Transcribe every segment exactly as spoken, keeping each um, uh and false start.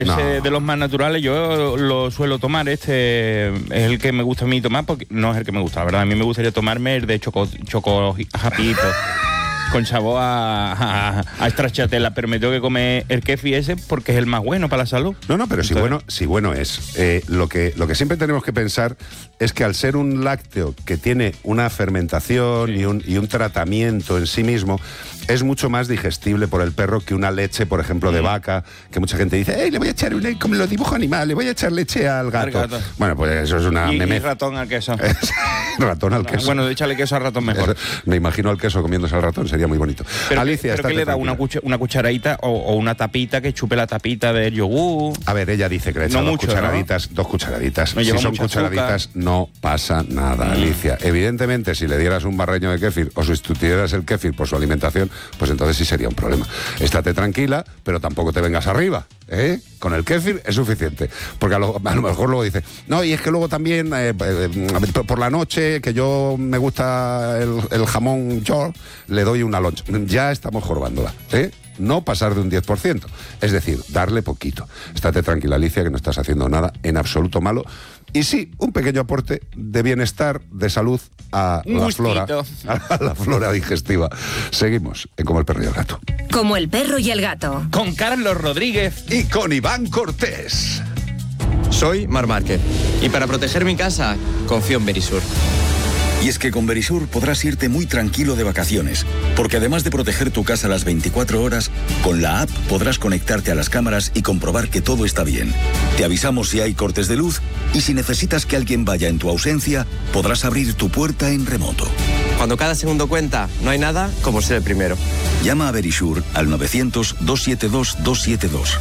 No. Ese de los más naturales, yo lo suelo tomar. Este es el que me gusta a mí tomar, porque no es el que me gusta, la verdad. A mí me gustaría tomarme el de choco, choco japito, con sabor a, a, a stracciatella, pero me tengo que comer el kefir ese porque es el más bueno para la salud. No, no, pero si bueno, si bueno es. Eh, lo, que, lo que siempre tenemos que pensar es que al ser un lácteo que tiene una fermentación sí. y, un, y un tratamiento en sí mismo, es mucho más digestible por el perro que una leche, por ejemplo, de mm. vaca, que mucha gente dice, hey, le voy a echar, una, como lo dibujo animal, le voy a echar leche al gato. Al gato. Bueno, pues eso es una y, meme. Y ratón al queso. Ratón al queso. Bueno, échale queso al ratón mejor. Me imagino al queso comiéndose al ratón, sería muy bonito. Pero, Alicia, ¿pero qué le da? Una, cuch- una cucharadita o, o una tapita que chupe la tapita del yogur? A ver, ella dice que le echa no dos mucho, cucharaditas, ¿no? dos cucharaditas. No si son cucharaditas, azúcar. no pasa nada, mm. Alicia. Evidentemente, si le dieras un barreño de kéfir o sustituyeras el kéfir por su alimentación, pues entonces sí sería un problema. Estate tranquila, pero tampoco te vengas arriba, ¿eh? Con el kéfir es suficiente. Porque a lo, a lo mejor luego dice, no, y es que luego también, eh, eh, por la noche, que yo me gusta el, el jamón york, le doy una loncha. Ya estamos jorobándola, ¿eh? No pasar de un diez por ciento. Es decir, darle poquito. Estate tranquila, Alicia, que no estás haciendo nada en absoluto malo. Y sí, un pequeño aporte de bienestar, de salud a un la gustito. flora, a la flora digestiva. Seguimos en Como el perro y el gato. Como el perro y el gato. Con Carlos Rodríguez y con Iván Cortés. Soy Mar Márquez y para proteger mi casa confío en Verisur. Y es que con Verisur podrás irte muy tranquilo de vacaciones, porque además de proteger tu casa las veinticuatro horas, con la app podrás conectarte a las cámaras y comprobar que todo está bien. Te avisamos si hay cortes de luz y si necesitas que alguien vaya en tu ausencia, podrás abrir tu puerta en remoto. Cuando cada segundo cuenta, no hay nada como ser el primero. Llama a Verisur al novecientos, doscientos setenta y dos, doscientos setenta y dos.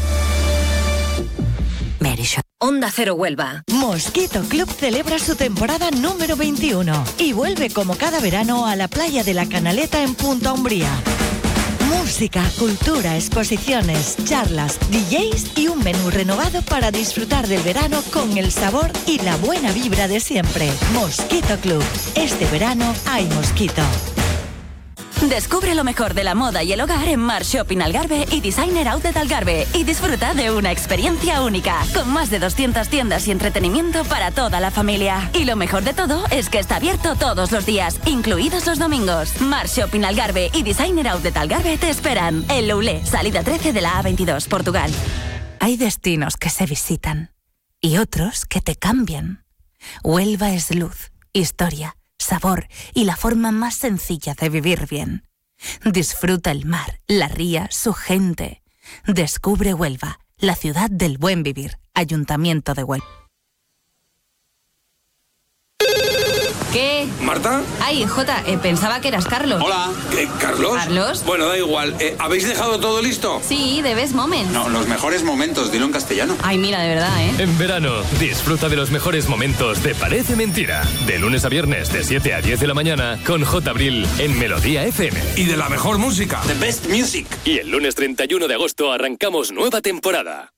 Verisur. Onda Cero Huelva. Mosquito Club celebra su temporada número veintiuno y vuelve como cada verano a la playa de la Canaleta en Punta Umbría. Música, cultura, exposiciones, charlas, D Js y un menú renovado para disfrutar del verano con el sabor y la buena vibra de siempre. Mosquito Club. Este verano hay mosquito. Descubre lo mejor de la moda y el hogar en Mar Shopping Algarve y Designer Outlet Algarve y disfruta de una experiencia única, con más de doscientas tiendas y entretenimiento para toda la familia. Y lo mejor de todo es que está abierto todos los días, incluidos los domingos. Mar Shopping Algarve y Designer Outlet Algarve te esperan. En Loulé, salida trece de la A veintidós, Portugal. Hay destinos que se visitan y otros que te cambian. Huelva es luz, historia, sabor y la forma más sencilla de vivir bien. Disfruta el mar, la ría, su gente. Descubre Huelva, la ciudad del buen vivir. Ayuntamiento de Huelva. ¿Qué? ¿Marta? Ay, Jota, eh, pensaba que eras Carlos. Hola, ¿eh, ¿Carlos? ¿Carlos? Bueno, da igual. Eh, ¿Habéis dejado todo listo? Sí, de Best Moments. No, los mejores momentos, dilo en castellano. Ay, mira, de verdad, ¿eh? En verano, disfruta de los mejores momentos de Parece Mentira. De lunes a viernes, de siete a diez de la mañana, con J. Abril en Melodía F M. Y de la mejor música. The best music. Y el lunes treinta y uno de agosto arrancamos nueva temporada.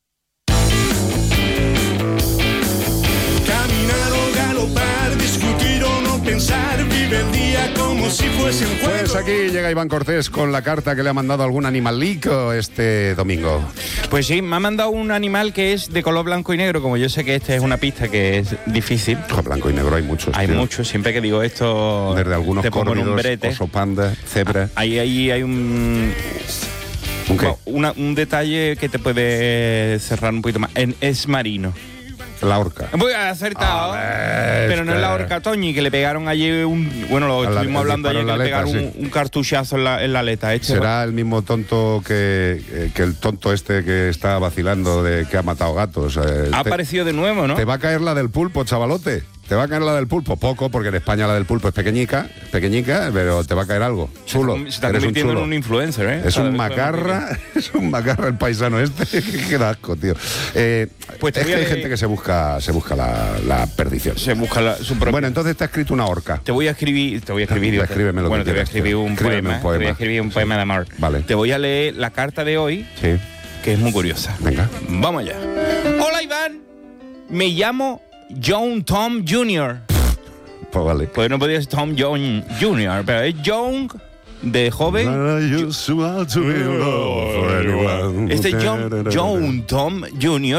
Caminar o galopar, discutir o no pensar, vive el día como si fuese un juego. Pues aquí llega Iván Cortés con la carta que le ha mandado algún animalico este domingo. Pues sí, me ha mandado un animal que es de color blanco y negro, como yo sé que esta es una pista que es difícil. Ojo, blanco y negro hay muchos. Hay tío. muchos, siempre que digo esto... Desde algunos córvidos, un brete. oso panda, cebra. Ahí, ahí hay un... ¿Un qué? Una, un detalle que te puede cerrar un poquito más. En, es marino. La orca. Voy a acertado, ver, pero no es la orca Toñi, que le pegaron allí un... Bueno, lo estuvimos la, hablando ayer, que le aleta, pegaron sí. un, un cartuchazo en la, en la aleta. Este ¿Será va? el mismo tonto que, eh, que el tonto este que está vacilando de que ha matado gatos? Eh, ha te, aparecido de nuevo, ¿no? Te va a caer la del pulpo, chavalote. Te va a caer la del pulpo, poco, porque en España la del pulpo es pequeñica, pequeñica, pero te va a caer algo. Chulo. Se está Eres convirtiendo un en un influencer, ¿eh? Es un macarra, es un macarra el paisano este. Qué asco, tío. Eh, pues es que hay gente que se busca, se busca la, la perdición. Se busca la, su propia... Bueno, entonces te ha escrito una orca. Te voy a escribir, te voy a escribir. Dios, escríbeme lo bueno, que te voy a escribir un poema, un poema. Te voy a escribir un poema de amor. Vale. Te voy a leer la carta de hoy, sí. que es muy curiosa. Venga. Vamos allá. Hola, Iván. Me llamo John Tom junior Pues vale. Pues no podía ser Tom John junior, pero es John de joven. Este John, John Tom junior